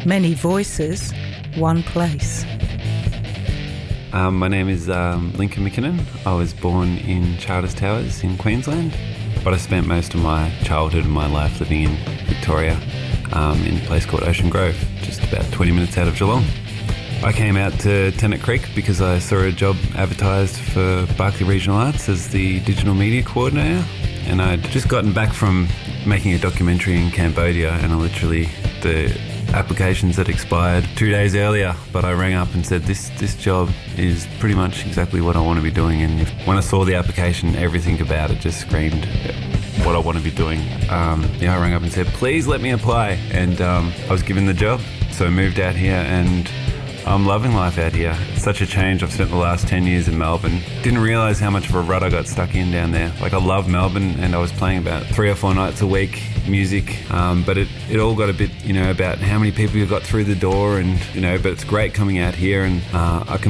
Many voices, one place. My name is Lincoln McKinnon. I was born in Charters Towers in Queensland, but I spent most of my childhood and my life living in Victoria, in a place called Ocean Grove, just about 20 minutes out of Geelong. I came out to Tennant Creek because I saw a job advertised for Barkly Regional Arts as the digital media coordinator, and I'd just gotten back from making a documentary in Cambodia, and the applications had expired 2 days earlier, but I rang up and said this job is pretty much exactly what I want to be doing. And when I saw the application, everything about it just screamed what I want to be doing. I rang up and said, please let me apply, and I was given the job. So I moved out here and I'm loving life out here. It's such a change. I've spent the last 10 years in Melbourne. Didn't realise how much of a rut I got stuck in down there. Like, I love Melbourne, and I was playing about 3 or 4 nights a week music, but it all got a bit, about how many people you got through the door, and but it's great coming out here, and I can